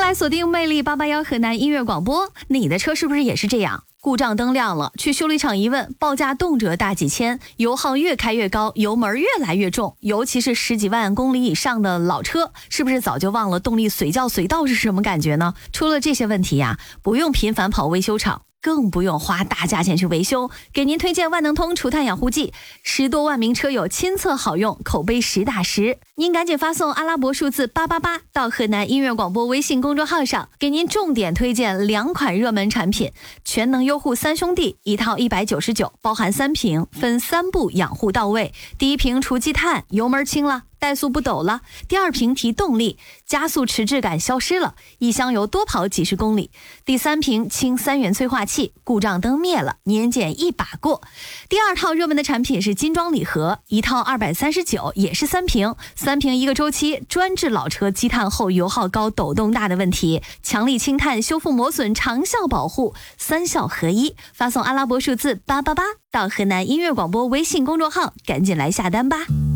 来锁定魅力881河南音乐广播。你的车是不是也是这样？故障灯亮了，去修理厂一问，报价动辄大几千，油耗越开越高，油门越来越重，尤其是10几万公里以上的老车，是不是早就忘了动力随叫随到是什么感觉呢？出了这些问题呀，不用频繁跑维修厂，更不用花大价钱去维修，给您推荐万能通除碳养护剂，10多万名车友亲测好用，口碑实打实。您赶紧发送阿拉伯数字888到河南音乐广播微信公众号上，给您重点推荐2款热门产品，全能优护3兄弟一套199，包含3瓶，分3步养护到位。第一瓶除积碳，油门轻了，怠速不抖了；第二瓶提动力，加速迟滞感消失了，一箱油多跑几十公里；第三瓶清3元催化器，故障灯灭了，年检一把过。第二套热门的产品是金装礼盒，一套239，也是3瓶，3瓶1个周期，专治老车积碳后油耗高、抖动大的问题，强力清碳、修复磨损、长效保护，3效合一。发送阿拉伯数字888到河南音乐广播微信公众号，赶紧来下单吧。